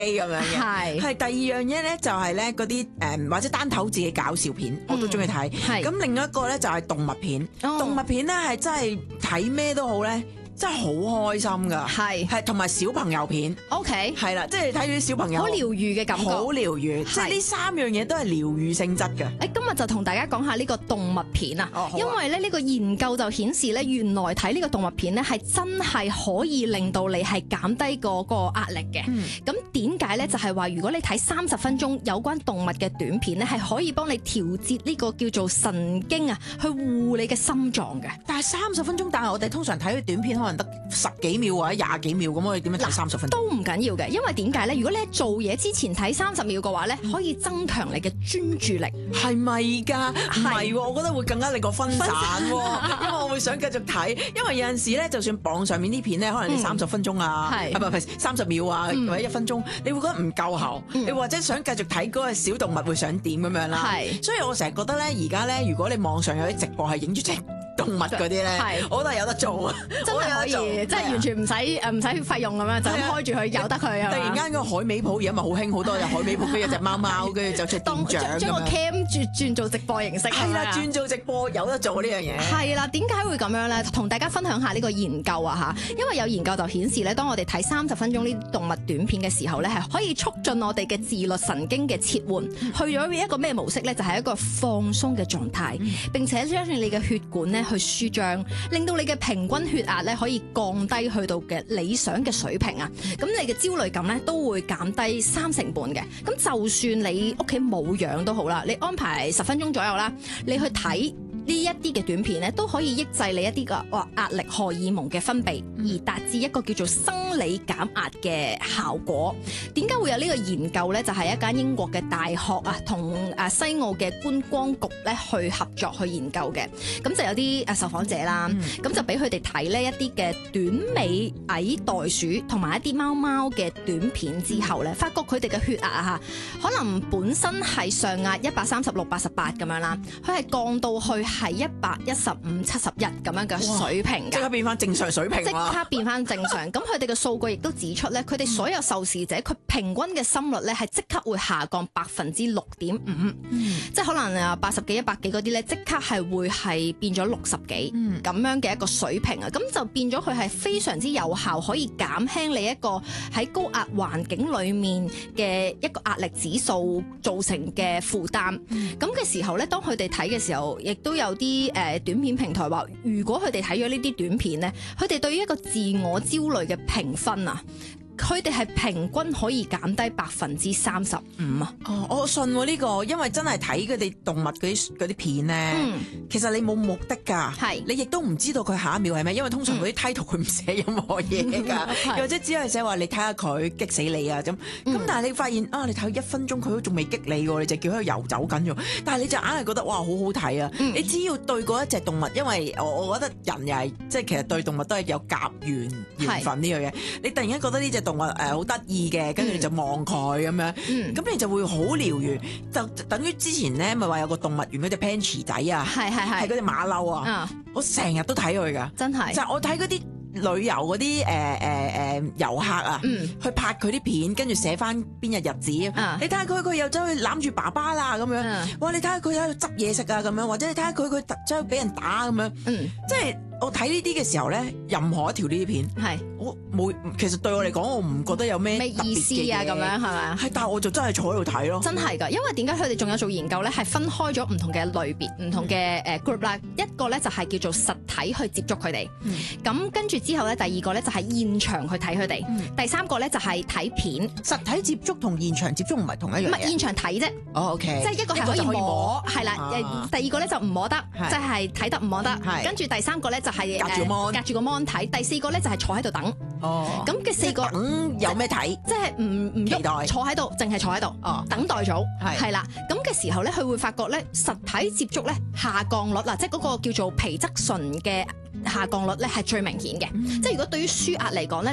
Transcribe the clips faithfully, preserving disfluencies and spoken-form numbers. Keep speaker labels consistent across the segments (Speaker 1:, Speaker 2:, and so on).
Speaker 1: 咁樣嘅。
Speaker 2: 係
Speaker 1: 係第二樣嘢咧，就係咧嗰啲誒或者單頭自己搞笑片，我都中意睇。
Speaker 2: 係
Speaker 1: 咁另一個咧就係動物片，
Speaker 2: 哦
Speaker 1: 動物片咧係真係睇咩都好咧。真係好開心㗎，
Speaker 2: 係
Speaker 1: 係同埋小朋友片
Speaker 2: OK，
Speaker 1: 係啦，即係睇住啲小朋友
Speaker 2: 好療愈嘅感覺。
Speaker 1: 好療愈，即係呢三樣嘢都係療愈性質嘅。
Speaker 2: 誒，今日就同大家講下呢個動物片啊，
Speaker 1: 哦好啊
Speaker 2: 因為咧呢個研究就顯示咧，原來睇呢個動物片咧係真係可以令到你係減低嗰個壓力嘅。咁點解咧？就係話如果你睇三十分鐘有關動物嘅短片咧，係可以幫你調節呢個叫做神經啊，去護你嘅心臟嘅。
Speaker 1: 但係三十分鐘，但係我哋通常睇嘅短片可能得十幾秒或者廿幾秒咁，我哋點樣睇三十分鐘？
Speaker 2: 都唔緊要嘅，因為點解咧？如果你喺做嘢之前睇三十秒嘅話咧，可以增強你嘅專注力。
Speaker 1: 係咪㗎？唔係喎，我覺得會更加令我分散喎，因為我會想繼續睇。因為有陣時咧，就算網上面啲片咧，可能你三十分鐘啊，
Speaker 2: 係
Speaker 1: 啊唔係唔係三十秒啊，
Speaker 2: 嗯
Speaker 1: 或者一分鐘，你會覺得唔夠喉，
Speaker 2: 嗯
Speaker 1: 你或者想繼續睇嗰個小動物會想點咁樣啦。
Speaker 2: 係
Speaker 1: 所以我成日覺得咧，而家咧，如果你網上有啲直播係影住隻動物嗰啲咧
Speaker 2: 係，
Speaker 1: 我覺得有得做啊，
Speaker 2: 真係可以，即係完全唔使誒唔使費用咁樣，就咁開住佢由得佢啊！
Speaker 1: 突然間個海味鋪而家咪好興，好多有海味鋪，跟住有隻貓貓，跟住就出
Speaker 2: 當
Speaker 1: 店長
Speaker 2: 將個
Speaker 1: 咁樣。
Speaker 2: cam 轉轉做直播形式，
Speaker 1: 係啦，轉做直播有得做呢樣嘢。
Speaker 2: 係啦，點解會咁樣咧？同大家分享下呢個研究啊嚇，因為有研究就顯示咧，當我哋睇三十分鐘呢啲動物短片嘅時候咧，係可以促進我哋嘅自律神經嘅切換，去咗一個咩模式咧？就係一個放鬆嘅狀態，並且將你嘅血管咧去舒張，令到你嘅平均血壓咧可以降低去到嘅理想嘅水平啊！咁你嘅焦慮感咧都會減低三成半嘅。咁就算你屋企冇養都好啦，你安排十分鐘左右啦，你去睇呢一啲嘅短片咧，都可以抑制你一啲嘅哇壓力荷爾蒙嘅分泌，而達至一個叫做生理減壓嘅效果。點解會有呢個研究咧？就係、是、一間英國嘅大學啊，同誒西澳嘅觀光局咧去合作去研究嘅。咁就有啲誒受訪者啦，咁、嗯、就俾佢哋睇呢一啲嘅短尾矮袋鼠同埋一啲貓貓嘅短片之後咧，發覺佢哋嘅血壓啊，可能本身係上壓一百三十六、八十八咁樣啦，佢係降到去係一百一十五、七十一咁樣嘅水平㗎，
Speaker 1: 即刻變翻正常水平，
Speaker 2: 即刻變翻正常。咁佢哋嘅數據亦都指出咧，佢哋所有受試者佢平均嘅心率咧係即刻會下降百分之六點五，即係可能啊八十幾、一百幾嗰啲咧，即刻係會係變咗六十幾咁樣嘅一個水平啊。咁就變咗佢係非常之有效，可以減輕你一個喺高壓環境裡面嘅一個壓力指數造成嘅負擔。咁嘅時候咧，當佢哋睇嘅時候，亦都有啲誒短片平台話，如果佢哋睇咗呢啲短片咧，佢哋對於一個自我焦慮嘅評分啊，佢哋係平均可以減低百分之三十五啊！
Speaker 1: 哦，我信喎呢個，因為真係睇佢哋動物嗰啲嗰啲片咧，
Speaker 2: 嗯
Speaker 1: 其實你冇目的㗎，
Speaker 2: 係
Speaker 1: 你亦都唔知道佢下一秒係咩，因為通常嗰啲 title 佢唔寫任何嘢㗎，
Speaker 2: 係
Speaker 1: 又或者只係寫話你睇下佢激死你啊咁。咁、
Speaker 2: 嗯
Speaker 1: 但係你發現啊，你睇一分鐘佢都仲未激你喎，你就叫佢遊走緊喎，但係你就硬係覺得哇好好睇啊！
Speaker 2: 嗯
Speaker 1: 你只要對嗰一隻動物，因為我我覺得人又係即係其實對動物都係有夾緣緣分呢樣嘢，你突然間覺得呢隻動物誒好得意嘅，跟住你就望佢咁樣，咁、
Speaker 2: 嗯
Speaker 1: 你就會好療愈，就等於之前咧咪話有個動物園嗰隻 Panchi 仔啊，
Speaker 2: 係係係
Speaker 1: 係嗰隻馬騮啊，
Speaker 2: 啊，
Speaker 1: 我成日都睇佢噶，
Speaker 2: 真係
Speaker 1: 就係我睇嗰啲旅遊嗰啲誒誒誒遊客啊，
Speaker 2: 嗯
Speaker 1: 去拍佢啲片，跟住寫翻邊日日子，
Speaker 2: 啊
Speaker 1: 你睇下佢佢又走去攬住爸爸啦咁樣，
Speaker 2: 啊
Speaker 1: 哇！你睇下佢喺度執嘢食啊咁樣，或者你睇下佢佢走去俾人打咁樣，
Speaker 2: 嗯
Speaker 1: 即係我睇呢啲嘅時候咧，任何一條呢啲片。
Speaker 2: 係
Speaker 1: 我冇，其實對我嚟講，我唔覺得有咩
Speaker 2: 咩意思啊？咁樣係咪啊？
Speaker 1: 係，但係我就真係坐喺度睇咯。
Speaker 2: 真係㗎，因為點解佢哋仲有做研究咧？係分開咗唔同嘅類別、唔同嘅誒 group 啦。一個咧就係叫做實體去接觸佢哋，咁跟住之後咧，第二個咧就係現場去睇佢哋，第三個咧就係睇片。
Speaker 1: 實體接觸同現場接觸唔係同一樣嘢。
Speaker 2: 唔係現場睇啫，
Speaker 1: 哦，OK，
Speaker 2: 即係一個係可以
Speaker 1: 一個就可以
Speaker 2: 摸
Speaker 1: 摸，
Speaker 2: 係啦。
Speaker 1: 啊
Speaker 2: 誒，第二個咧就唔摸得，
Speaker 1: 係
Speaker 2: 即係睇得唔摸得。
Speaker 1: 係
Speaker 2: 跟住第三個咧就係
Speaker 1: 隔住個 mon
Speaker 2: 誒隔住個 mon 睇。第四個咧就係坐喺度等。
Speaker 1: 哦，
Speaker 2: 咁嘅四個
Speaker 1: 等有咩睇？
Speaker 2: 即係唔唔
Speaker 1: 期待
Speaker 2: 喐，坐喺度，淨係坐喺度，
Speaker 1: 哦
Speaker 2: 等待組，
Speaker 1: 係
Speaker 2: 係啦。咁嘅時候咧，佢會發覺咧，實體接觸咧下降率嗱，即係嗰個叫做皮質醇嘅下降率咧係最明顯嘅。即係如果對於舒壓嚟講咧，你特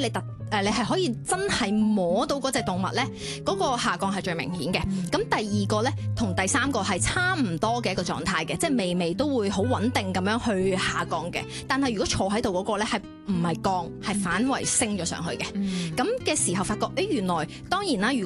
Speaker 2: 誒你係可以真係摸到嗰隻動物咧，嗰、嗰個下降係最明顯嘅。咁、嗯、第二個咧，同第三個係差唔多嘅一個狀態嘅，即係微微都會好穩定咁樣去下降嘅。但係如果坐喺度嗰個咧係唔係降，係反為升咗上去嘅。咁嘅、嗯、時候發覺，誒原來當然啦，如